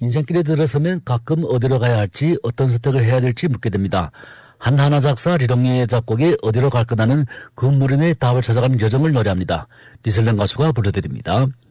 인생길에 들어서면 가끔 어디로 가야 할지 어떤 선택을 해야 될지 묻게 됩니다. 한하나 작사 리롱리의 작곡에 어디로 갈 거냐는 그 물음의 답을 찾아가는 여정을 노래합니다. 리슬랭 가수가 불러드립니다.